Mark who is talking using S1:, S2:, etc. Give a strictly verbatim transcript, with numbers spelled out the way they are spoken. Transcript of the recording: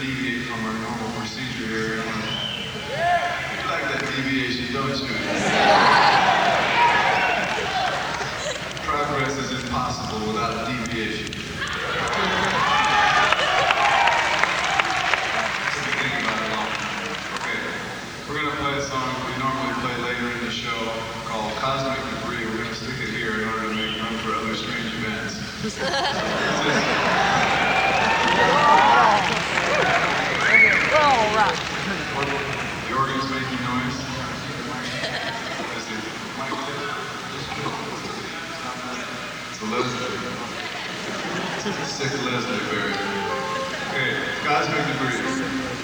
S1: deviate from our normal procedure here. You like that deviation, don't you? Progress is impossible without deviation. Think about it long. Okay, we're going to play a song we normally play later in the show called Cosmic Debris. We're going to stick it here in order to make room for other strange events. So,
S2: All right.
S1: the organ's making noise. It's a Leslie. It's a sick Leslie Berry. Okay, Cosmic Debris.